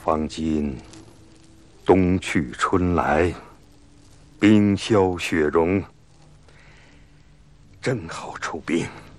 方今冬去春来，冰消雪融，正好出兵。